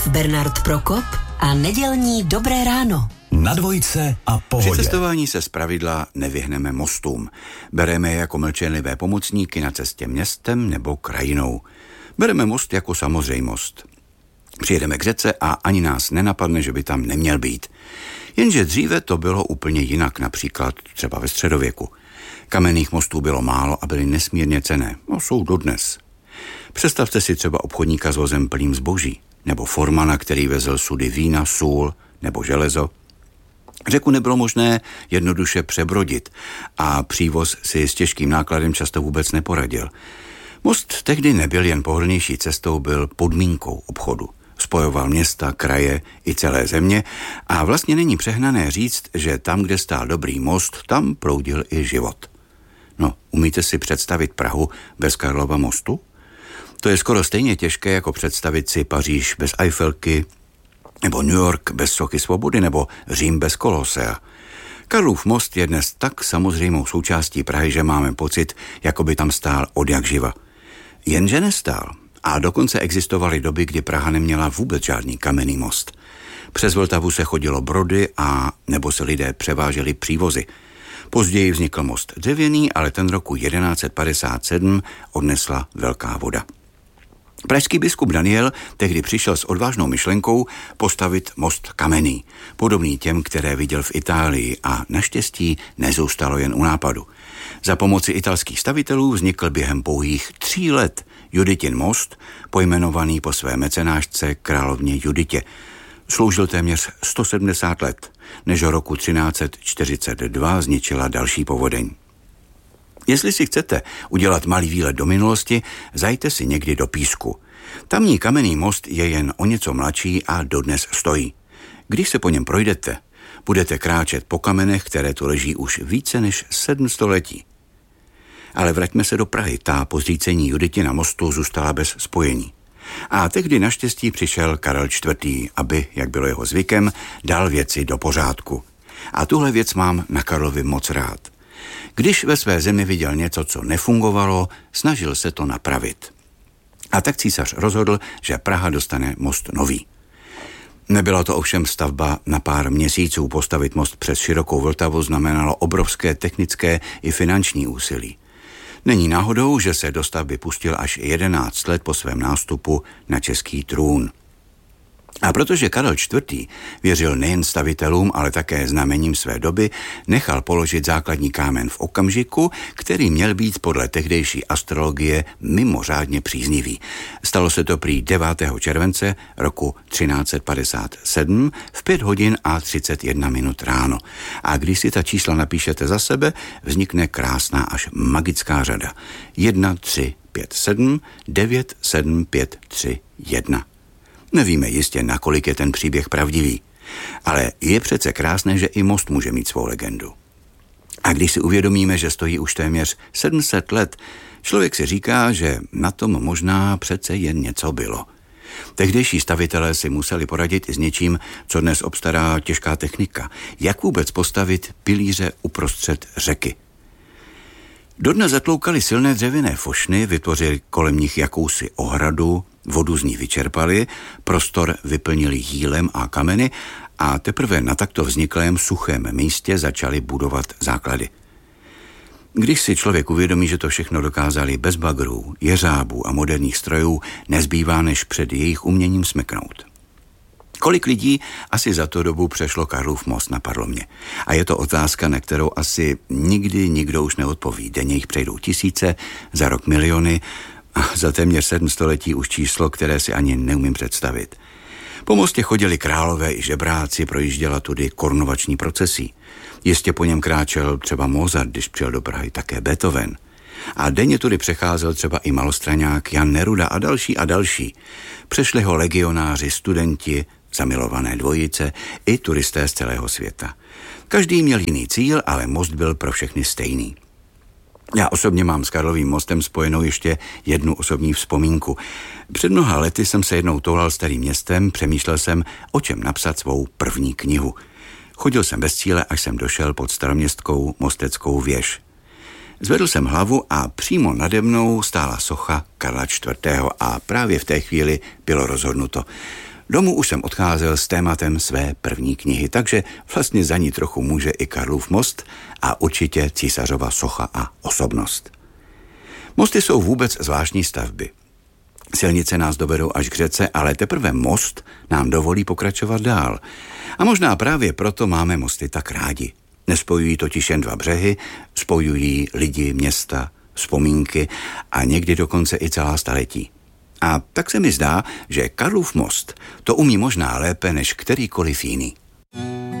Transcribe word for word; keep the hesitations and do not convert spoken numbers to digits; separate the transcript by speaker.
Speaker 1: Bernard Prokop a nedělní Dobré ráno.
Speaker 2: Na dvojce a pohodě.
Speaker 3: Při cestování se zpravidla nevyhneme mostům. Bereme je jako mlčenlivé pomocníky na cestě městem nebo krajinou. Bereme most jako samozřejmost. Přijedeme k řece a ani nás nenapadne, že by tam neměl být. Jenže dříve to bylo úplně jinak, například třeba ve středověku. Kamenných mostů bylo málo a byly nesmírně cenné. No, jsou dodnes. Představte si třeba obchodníka s vozem plným zboží, nebo formana, který vezl sudy vína, sůl nebo železo. Řeku nebylo možné jednoduše přebrodit a přívoz si s těžkým nákladem často vůbec neporadil. Most tehdy nebyl jen pohodlnější cestou, byl podmínkou obchodu. Spojoval města, kraje i celé země a vlastně není přehnané říct, že tam, kde stál dobrý most, tam proudil i život. No, umíte si představit Prahu bez Karlova mostu? To je skoro stejně těžké, jako představit si Paříž bez Eiffelky, nebo New York bez Sochy svobody, nebo Řím bez Kolosea. Karlův most je dnes tak samozřejmou součástí Prahy, že máme pocit, jako by tam stál odjakživa. Jenže nestál. A dokonce existovaly doby, kdy Praha neměla vůbec žádný kamenný most. Přes Vltavu se chodilo brody a nebo se lidé převáželi přívozy. Později vznikl most dřevěný, ale ten roku jedenáct set padesát sedm odnesla velká voda. Pražský biskup Daniel tehdy přišel s odvážnou myšlenkou postavit most kamenný, podobný těm, které viděl v Itálii, a naštěstí nezůstalo jen u nápadu. Za pomoci italských stavitelů vznikl během pouhých tří let Juditin most, pojmenovaný po své mecenášce královně Juditě. Sloužil téměř sto sedmdesát let, než roku třináct set čtyřicet dva zničila další povodeň. Jestli si chcete udělat malý výlet do minulosti, zajďte si někdy do Písku. Tamní kamenný most je jen o něco mladší a dodnes stojí. Když se po něm projdete, budete kráčet po kamenech, které tu leží už více než sedm století. Ale vraťme se do Prahy, ta po zřícení Juditina mostu zůstala bez spojení. A tehdy naštěstí přišel Karel čtvrtý, aby, jak bylo jeho zvykem, dal věci do pořádku. A tuhle věc mám na Karlovi moc rád. Když ve své zemi viděl něco, co nefungovalo, snažil se to napravit. A tak císař rozhodl, že Praha dostane most nový. Nebyla to ovšem stavba na pár měsíců. Postavit most přes širokou Vltavu znamenalo obrovské technické i finanční úsilí. Není náhodou, že se do stavby pustil až jedenáct let po svém nástupu na český trůn. A protože Karel čtvrtý věřil nejen stavitelům, ale také znamením své doby, nechal položit základní kámen v okamžiku, který měl být podle tehdejší astrologie mimořádně příznivý. Stalo se to prý devátého července roku třináct set padesát sedm v pět hodin a třicet jedna minut ráno. A když si ta čísla napíšete za sebe, vznikne krásná až magická řada. jedna, tři, pět, sedm, devět, sedm, pět, tři, jedna. Nevíme jistě, nakolik je ten příběh pravdivý, ale je přece krásné, že i most může mít svou legendu. A když si uvědomíme, že stojí už téměř sedm set let, člověk si říká, že na tom možná přece jen něco bylo. Tehdejší stavitelé si museli poradit i s něčím, co dnes obstará těžká technika. Jak vůbec postavit pilíře uprostřed řeky? Dodnes zatloukali silné dřevěné fošny, vytvořili kolem nich jakousi ohradu, vodu z ní vyčerpali, prostor vyplnili jílem a kameny a teprve na takto vzniklém suchém místě začali budovat základy. Když si člověk uvědomí, že to všechno dokázali bez bagrů, jeřábů a moderních strojů, nezbývá než před jejich uměním smeknout. Kolik lidí asi za tu dobu přešlo Karlův most, napadlo mě. A je to otázka, na kterou asi nikdy nikdo už neodpoví. Denně jich přejdou tisíce, za rok miliony a za téměř sedm století už číslo, které si ani neumím představit. Po mostě chodili králové i žebráci, projížděla tudy korunovační procesí. Jistě po něm kráčel třeba Mozart, když přijel do Prahy, také Beethoven. A denně tudy přecházel třeba i malostraňák Jan Neruda a další a další. Přešli ho legionáři, studenti, zamilované dvojice i turisté z celého světa. Každý měl jiný cíl, ale most byl pro všechny stejný. Já osobně mám s Karlovým mostem spojenou ještě jednu osobní vzpomínku. Před mnoha lety jsem se jednou toulal starým městem, přemýšlel jsem, o čem napsat svou první knihu. Chodil jsem bez cíle, až jsem došel pod staroměstskou Mosteckou věž. Zvedl jsem hlavu a přímo nade mnou stála socha Karla čtvrtého. a právě v té chvíli bylo rozhodnuto. Domů už jsem odcházel s tématem své první knihy, takže vlastně za ní trochu může i Karlův most a určitě císařova socha a osobnost. Mosty jsou vůbec zvláštní stavby. Silnice nás dovedou až k řece, ale teprve most nám dovolí pokračovat dál. A možná právě proto máme mosty tak rádi. Nespojují totiž jen dva břehy, spojují lidi, města, vzpomínky a někdy dokonce i celá staletí. A tak se mi zdá, že Karlův most to umí možná lépe než kterýkoliv jiný.